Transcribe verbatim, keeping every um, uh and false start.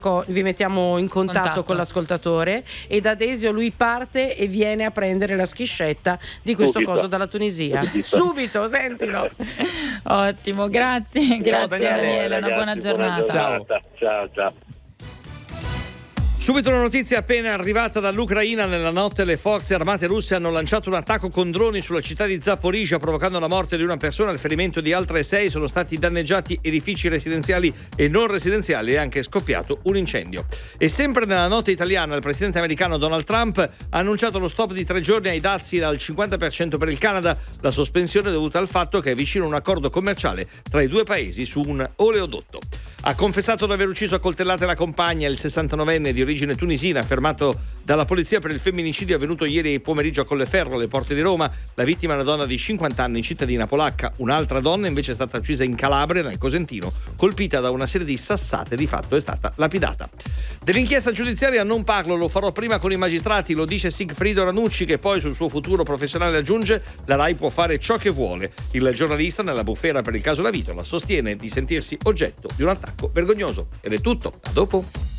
vi mettiamo in contatto, Contatto. con l'ascoltatore, e da Desio lui parte e viene a prendere la schiscetta di questo Subito. coso dalla Tunisia. Subito. Subito, sentilo. Ottimo, grazie, Ciao, grazie Daniele. Daniele, una Ragazzi, buona giornata. giornata. Ciao, ciao. Subito una notizia appena arrivata dall'Ucraina. Nella notte le forze armate russe hanno lanciato un attacco con droni sulla città di Zaporizhzhia, provocando la morte di una persona e il ferimento di altre sei. Sono stati danneggiati edifici residenziali e non residenziali e anche scoppiato un incendio. E sempre nella notte italiana il presidente americano Donald Trump ha annunciato lo stop di tre giorni ai dazi al cinquanta per cento per il Canada, la sospensione dovuta al fatto che è vicino un accordo commerciale tra i due paesi su un oleodotto. Ha confessato di aver ucciso a coltellate la compagna, il sessantanovenne di origine tunisina, fermato dalla polizia per il femminicidio avvenuto ieri pomeriggio a Colleferro, alle porte di Roma. La vittima è una donna di cinquanta anni, cittadina polacca. Un'altra donna invece è stata uccisa in Calabria, nel Cosentino, colpita da una serie di sassate, di fatto è stata lapidata. Dell'inchiesta giudiziaria non parlo, lo farò prima con i magistrati, lo dice Sigfrido Ranucci, che poi sul suo futuro professionale aggiunge: la Rai può fare ciò che vuole. Il giornalista, nella bufera per il caso La Vitola, sostiene di sentirsi oggetto di un attacco vergognoso. Ed è tutto, a dopo.